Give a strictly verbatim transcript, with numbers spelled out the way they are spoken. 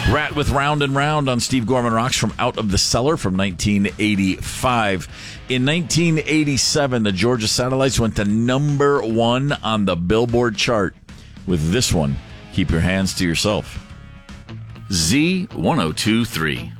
Rat with Round and Round on Steve Gorman Rocks from Out of the Cellar from nineteen eighty-five. In nineteen eighty-seven, the Georgia Satellites went to number one on the Billboard chart with this one, Keep Your Hands to Yourself. Z ten twenty-three.